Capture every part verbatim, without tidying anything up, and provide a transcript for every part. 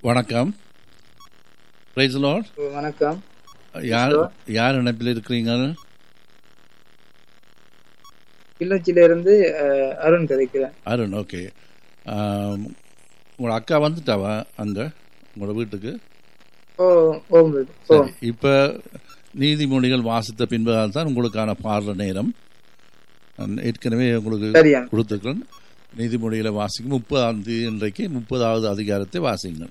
வணக்கம். Praise the Lord. வணக்கம். யார் யார் இணைப்பில் இருக்கிறீங்க? கிள்ளச்சில இருந்து அருண் கதைக்கிறேன். அருண், ஓகே. உங்களோட அக்கா வந்துட்டாவா அங்க உங்களோட வீட்டுக்கு? ஓ ஓ சரி, இப்ப நீதிமொழிகள் வாசித்த பின்பதால் தான் உங்களுக்கான பார்ல நேரம். ஏற்கனவே உங்களுக்கு கொடுத்துருக்கிறேன். நீதிமொழிகளை வாசிக்கும் முப்பதாம் தேதி இன்றைக்கு முப்பதாவது அதிகாரத்தை வாசிங்கள்.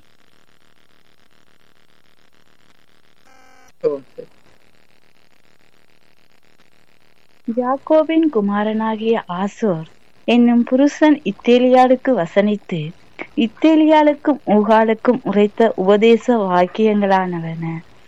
யாக்கோபின் குமாரனாகிய ஆசோர் என்னும் புருஷன் இத்தேலியாளுக்கு வசனித்து இத்தேலியாளுக்கும் ஊகாலுக்கும் உரைத்த உபதேச வாக்கியங்களானவன.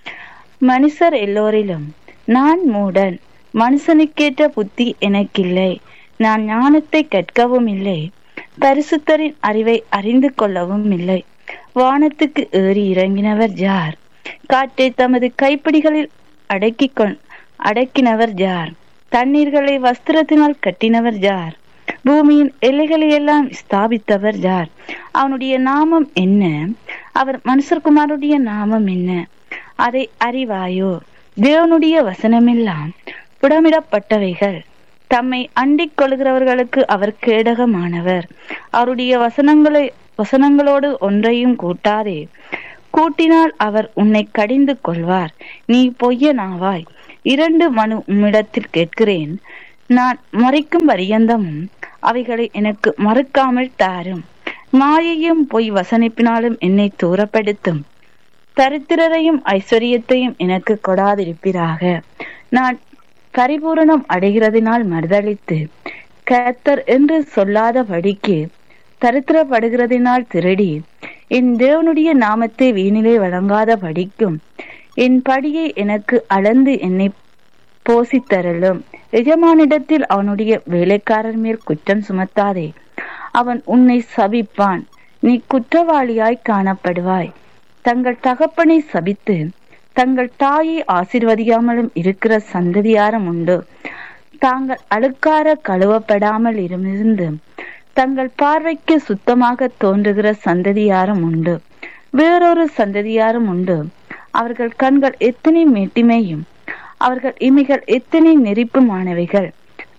மனுஷர் எல்லோரிலும் நான் மூடன், மனுஷனுக்கேற்ற புத்தி எனக்கில்லை, நான் ஞானத்தை கற்கவும் இல்லை, பரிசுத்தரின் அறிவை அறிந்து கொள்ளவும் இல்லை. வானத்துக்கு ஏறி இறங்கினவர் யார்? காற்றை தமது கைப்பிடிகளில் அடக்கி அடக்கினவர் யார்? தண்ணீர்களை வஸ்திரத்தினால் கட்டினவர் யார்? பூமியின் எல்லைகளை எல்லாம் ஸ்தாபித்தவர் யார்? அவனுடைய நாமம் என்ன? அவர் மனுஷர்குமாருடைய நாமம் என்ன? அதை அறிவாயோ? தேவனுடைய வசனமெல்லாம் புடமிடப்பட்டவைகள். தம்மை அண்டிக் கொள்கிறவர்களுக்கு அவர் கேடகமானவர். அவருடைய வசனங்களை வசனங்களோடு ஒன்றையும் கூட்டாதே. கூட்டினால் அவர் உன்னை கடிந்து கொள்வார். நீ பொய்யனாவாய். இரண்டு மனு உம்மிடத்தில் கேட்கிறேன், நான் மறைக்கும் பரியந்தமும் அவைகளை எனக்கு மறுக்காமல் தாரும். மாயையும் பொய் வசனிப்பினாலும் என்னை தூரப்படுத்தும். தரித்திரரையும் ஐஸ்வர்யத்தையும் எனக்கு கொடாதிருப்பீராக. நான் பரிபூரணம் அடைகிறதினால் மறுதளித்து கர்த்தர் என்று சொல்லாத படிக்கு தரித்திரப்படுகிறதினால் திருடி என் தேவனுடைய நாமத்தை வீணிலே வழங்காத படிக்கும் என் படியை எனக்கு அளந்து என்னை போசித்தரலும். எஜமானிடத்தில் அவனுடைய வேலைக்காரர் மேல் குற்றம் சுமத்தாதே, அவன் உன்னை சபிப்பான், நீ குற்றவாளியாய் காணப்படுவாய். தங்கள் தகப்பனை சபித்து தங்கள் தாயை ஆசீர்வதியாமலும் இருக்கிற சந்ததியாரும் உண்டு. தாங்கள் அழுக்கார கழுவப்படாமல் இருந்து தங்கள் பார்வைக்கு சுத்தமாக தோன்றுகிற சந்ததியாரும் உண்டு. வேறொரு சந்ததியாரும் உண்டு. அவர்கள் கண்கள் எத்தனை மேட்டிமையும் அவர்கள் இமைகள் எத்தனை நெறிப்புமானவைகள்.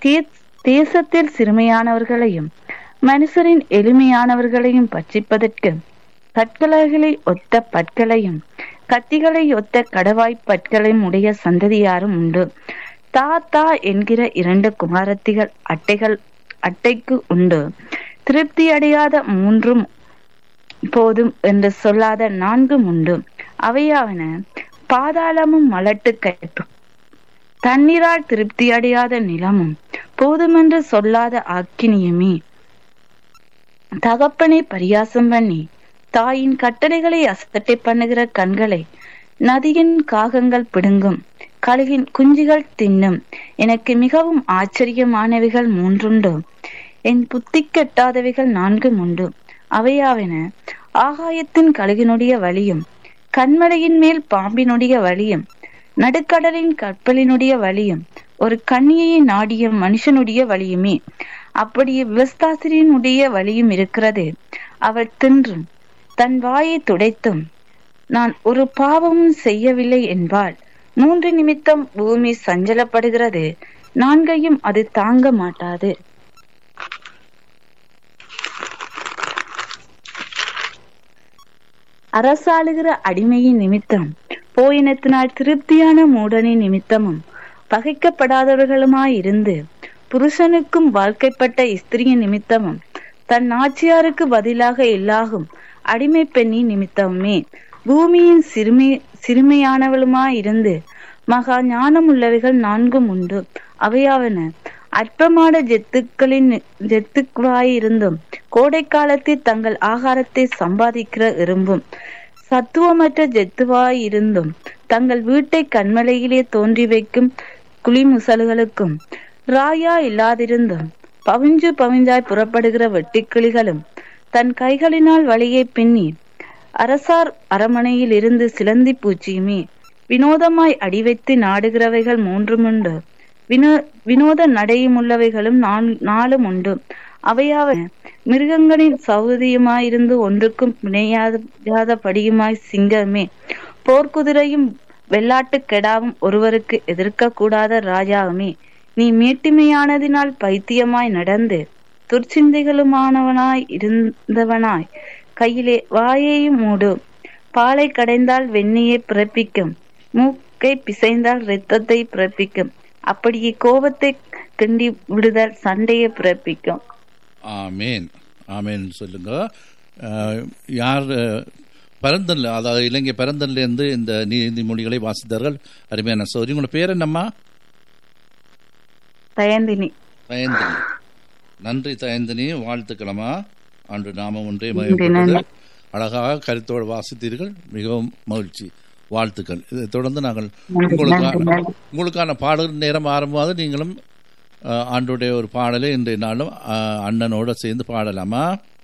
தேசத்தில் சிறுமையானவர்களையும் மனுஷரின் எளிமையானவர்களையும் பட்சிப்பதற்கு கற்களைகளை ஒத்த பற்களையும் கத்திகளை ஒத்த கடவாய் பற்களையும் உடைய சந்ததியாரும் உண்டு. தாத்தா என்கிற இரண்டு குமாரத்திகள் அட்டைகள் அட்டைக்கு உண்டு. திருப்தி அடையாத மூன்றும் போதும் என்று சொல்லாத நான்கும் உண்டு. அவையாவன பாதாளமும் மலட்டு கட்டு, தண்ணீரால் திருப்தி அடையாத நிலமும் போதுமென்று சொல்லாத ஆக்கினியுமே. தகப்பனை பரியாசம் பண்ணி தாயின் கட்டளைகளை அசட்டை பண்ணுகிற கண்களை நதியின் காகங்கள் பிடுங்கும், கழுகின் குஞ்சுகள் தின்னும். எனக்கு மிகவும் ஆச்சரியமானவைகள் மூன்றுண்டு, என் புத்தி கெட்டாதவைகள் நான்கும் உண்டு. அவையாவன ஆகாயத்தின் கழுகினுடைய வழியும், கண்மலையின் மேல் பாம்பினுடைய வழியும், நடுக்கடலின் கப்பலினுடைய வழியும், ஒரு கன்னியை நாடிய மனுஷனுடைய வழியுமே. அப்படியே விவஸ்தாசிரியனுடைய வழியும் இருக்கிறது. அவள் தின்றும் தன் வாயை துடைத்தும் நான் ஒரு பாவமும் செய்யவில்லை என்பாள். மூன்று நிமித்தம் பூமி சஞ்சலப்படுகிறது, நான்கையும் அது தாங்க மாட்டாது. அரசாளுகிற அடிமையின் நிமித்தம் போயினத்தினால் திருப்தியான மூடனின் நிமித்தமும் பகைக்கப்படாதவர்களுமாயிருந்து புருஷனுக்கும் வாழ்க்கைப்பட்ட ஸ்திரியின் நிமித்தமும் தன் நாச்சியாருக்கு பதிலாக எல்லாகும் அடிமை பெண்ணின் நிமித்தமே பூமியின் சிறுமி சிறுமையானவளுமாயிருந்து மகா ஞானம் உள்ளவைகள் நான்கும் உண்டு. அவையாவன அற்பமான ஜெத்துக்களின் ஜெத்துவாயிருந்தும் கோடை காலத்தில் தங்கள் ஆகாரத்தை சம்பாதிக்கிற எறும்பும், சத்துவமற்ற ஜெத்துவாயிருந்தும் தங்கள் வீட்டை கண்மலையிலே தோன்றி வைக்கும் குளிமுசல்களுக்கும், ராயா இல்லாதிருந்தும் பவிஞ்சு பவிஞ்சாய் புறப்படுகிற வெட்டிக்கிளிகளும், தன் கைகளினால் வழியை பின்னி அரசார் அரமனையில் இருந்து சிலந்தி பூச்சியுமே. வினோதமாய் அடிவைத்து நாடுகிறவைகள் மூன்றுமுண்டு, வினோ வினோத நடையும் உள்ளவைகளும் நாலும் உண்டு. அவையாவ மிருகங்களின் சௌகரியமாயிருந்து ஒன்றுக்கும் பிணையாத படியுமாய் சிங்கமே, போர்க்குதிரையும் வெள்ளாட்டு கெடாவும் ஒருவருக்கு எதிர்க்க கூடாத ராஜாவுமே, நீ மேட்டிமையானதினால் பைத்தியமாய் நடந்து துர்ச்சிந்தைகளுமானவனாய் இருந்தவனாய் கையிலே வாயையும் மூடு. பாலை கடைந்தால் வெண்ணையை பிறப்பிக்கும், மூக்கை பிசைந்தால் இரத்தத்தை பிறப்பிக்கும், அப்படியே கோபத்தை கிண்டி விடுதல் சண்டையை பிறப்பிக்கும். ஆமேன் ஆமேன் சொல்லுங்க. யார் பரந்தன்ல, அதாவது இலங்கை பரந்தன்ல இருந்து இந்த நீதிமொழிகளை வாசித்தார்கள்? அருமையான சௌரி. உங்களோட பேர் என்னம்மா? தயந்தினி. தயந்தினி, நன்றி தயந்தினி, வாழ்த்துக்களமா. அன்று நாமம் ஒன்றே மகிழ்ந்தது. அழகாக கருத்தோடு வாசித்தீர்கள், மிகவும் மகிழ்ச்சி, வாழ்த்துக்கள். இதை தொடர்ந்து நாங்கள் உங்களுக்கான உங்களுக்கான பாடல் நேரம் ஆரம்பமாவது நீங்களும் ஆண்டுடைய ஒரு பாடலை இன்றைய நாளும் அண்ணனோட சேர்ந்து பாடலாமா?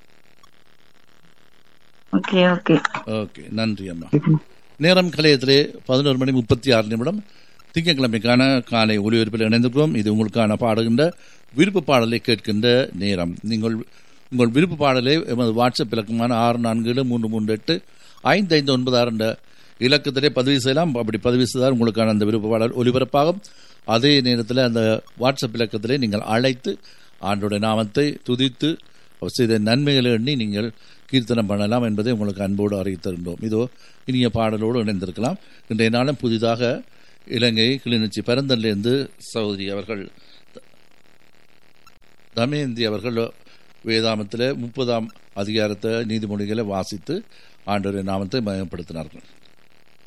ஓகே ஓகே ஓகே, நன்றி அம்மா. நேரம் கலையத்திலே பதினோரு மணி முப்பத்தி ஆறு நிமிடம் திங்கட்கிழமைக்கான காலை ஒலிபரப்பில் இணைந்திருக்கிறோம். இது உங்களுக்கான பாடுகின்ற விருப்ப பாடலை கேட்கின்ற நேரம். நீங்கள் உங்கள் விருப்ப பாடலை எமது வாட்ஸ்அப் இலக்கமான ஆறு நான்கு ஏழு மூன்று மூன்று எட்டு ஐந்து ஐந்து ஒன்பது ஆறு என்ற இலக்கத்திலே பதிவு செய்யலாம். அப்படி பதிவு செய்தால் உங்களுக்கான அந்த விருப்ப பாடல் ஒலிபரப்பாகும். அதே நேரத்தில் அந்த வாட்ஸ்அப் இலக்கத்திலே நீங்கள் அழைத்து ஆண்டோட நாமத்தை துதித்து செய்த நன்மைகளை எண்ணி நீங்கள் கீர்த்தனம் பண்ணலாம் என்பதை உங்களுக்கு அன்போடு அறிவித்திருந்தோம். இதோ இனிய பாடலோடு இணைந்திருக்கலாம். இன்றைய நாளும் புதிதாக இலங்கை கிளிநொச்சி பரந்தன்லேருந்து சகோதரி அவர்கள் தமயந்தி அவர்கள் வேதாமத்தில் முப்பதாம் அதிகாரத்தை நீதிமொழிகளை வாசித்து ஆண்டவரின் நாமத்தை மயப்படுத்தினார்கள்.